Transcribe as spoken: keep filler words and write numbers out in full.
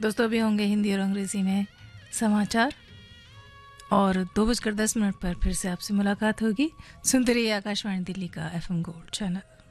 दोस्तों अभी होंगे हिंदी और अंग्रेज़ी में समाचार और दो बजकर दस मिनट पर फिर से आपसे मुलाकात होगी। सुनते रहिए आकाशवाणी दिल्ली का एफ एम गोल्ड चैनल।